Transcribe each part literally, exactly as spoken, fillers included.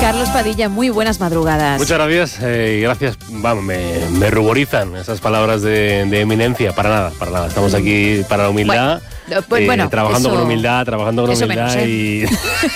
Carlos Padilla, muy buenas madrugadas. Muchas gracias, eh, y gracias, vamos, me, me ruborizan esas palabras de, de eminencia, para nada, para nada. Estamos aquí para la humildad, bueno, pues, eh, bueno, trabajando eso, con humildad, trabajando con humildad menos, ¿eh? y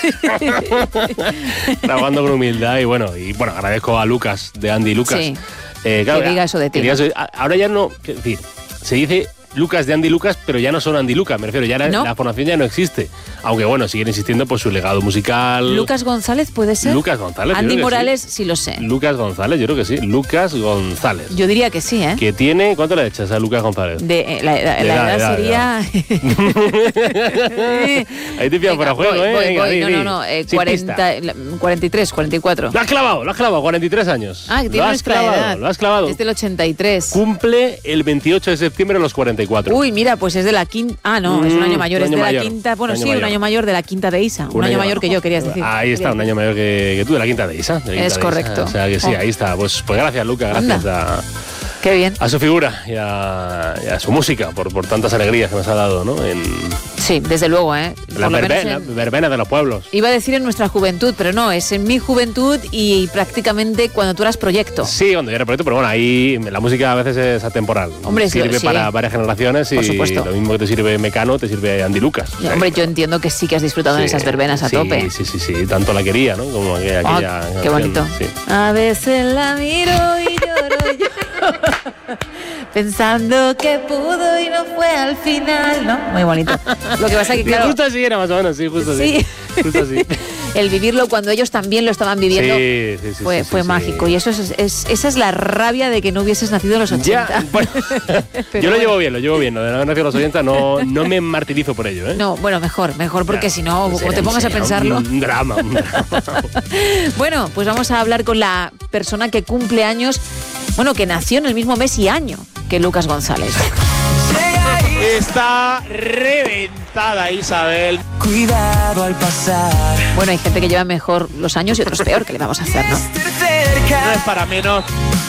trabajando con humildad y bueno, y bueno, agradezco a Lucas, de Andy Lucas. Sí, eh, claro, que diga eso de ti. Diga eso, ahora ya no, es decir, se dice Lucas de Andy Lucas, pero ya no son Andy Lucas, me refiero, ya ¿No? la formación ya no existe. Aunque bueno, siguen insistiendo por su legado musical. Lucas González, ¿puede ser? Lucas González. Andy Morales, sí. sí lo sé. Lucas González, yo creo que sí. Lucas González. Yo diría que sí, ¿eh? Que tiene, ¿cuánto le echas a Lucas González? De, eh, la, la, De la edad, edad, edad, sería... Ahí te pillan fuera juego, voy, ¿eh? voy, Venga, voy. di, No, di. no, no, eh, Sin cuarenta, pista. cuarenta y tres, cuarenta y cuatro. Lo has clavado, lo has clavado, cuarenta y tres años. Ah, que lo tiene has nuestra clavado, edad. lo has clavado. Es del ochenta y tres. Cumple el veintiocho de septiembre los cuarenta y cuatro. Uy, mira, pues es de la quinta... Ah, no, mm, es un año mayor, un es año de mayor, la quinta... Bueno, un año sí, mayor. un año mayor de la quinta de Isa. Un, un año, año mayor que yo, querías decir. Ahí está, un año mayor que, que tú, de la quinta de Isa. De la Es quinta de correcto. Isa. O sea que sí, Oh. ahí está. Pues, pues gracias, Lucas, gracias a... Qué bien. A su figura y a, y a su música, por, por tantas alegrías que nos ha dado, ¿no? En Sí, desde luego, ¿eh? la Por lo menos verbena, en- verbena de los pueblos. Iba a decir en nuestra juventud, pero no, es en mi juventud y prácticamente cuando tú eras proyecto. Sí, cuando yo era proyecto, pero bueno, ahí la música a veces es atemporal. Hombre, sí, sirve sí. para varias generaciones y Por supuesto. lo mismo que te sirve Mecano, te sirve Andy Lucas. O sea, Hombre, yo entiendo que sí que has disfrutado sí, en esas verbenas a sí, tope. Sí, sí, sí, tanto la quería, ¿no? Como aquella, Ah, aquella qué canción, bonito. sí. A veces la miro y lloro yo, pensando que pudo y no fue al final, ¿no? Muy bonito. Lo que pasa que, Sí, claro, justo así era más o menos, sí, justo así. Sí. Justo así. el vivirlo cuando ellos también lo estaban viviendo Sí, sí, sí, fue, sí, fue sí, mágico. sí. Y eso es, es- esa es la rabia de que no hubieses nacido en los ochenta. Ya, bueno, Pero yo lo bueno. llevo bien, lo llevo bien. Lo de no haber nacido a los ochenta no, no me martirizo por ello, ¿eh? No, bueno, mejor, mejor, porque Ya, si no, como sería- te pongas a sería pensarlo. Un, un drama, un drama. Bueno, pues vamos a hablar con la persona que cumple años, bueno, que nació en el mismo mes y año que Lucas González. Está reventada Isabel. Cuidado al pasar. Bueno, hay gente que lleva mejor los años y otros peor, ¿qué le vamos a hacer, no? No es para menos